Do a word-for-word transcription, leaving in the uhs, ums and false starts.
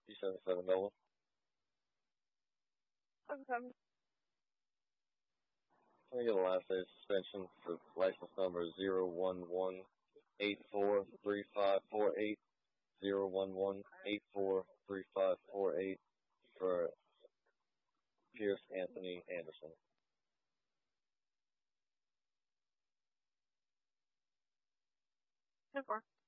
P seven seven Nova. Okay. Can we get a last day suspension for license number zero one one eight four three five four eight zero one one eight four three five four eight for Pierce Anthony Anderson. ten four.